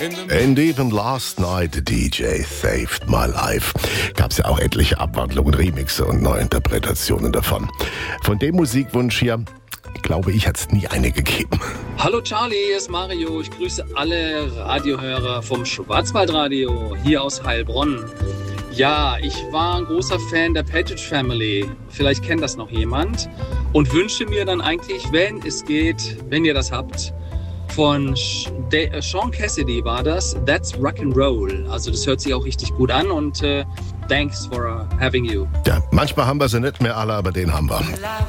And even last night the DJ saved my life. Gab's ja auch etliche Abwandlungen, Remixe und Neuinterpretationen davon. Von dem Musikwunsch hier, glaube ich, hat es nie eine gegeben. Hallo Charlie, hier ist Mario. Ich grüße alle Radiohörer vom Schwarzwaldradio hier aus Heilbronn. Ja, ich war ein großer Fan der Partridge Family. Vielleicht kennt das noch jemand. Und wünsche mir dann eigentlich, wenn es geht, wenn ihr das habt, von Sean Cassidy war das, That's Rock'n'Roll. Also das hört sich auch richtig gut an und thanks for having you. Ja, manchmal haben wir sie nicht mehr alle, aber den haben wir.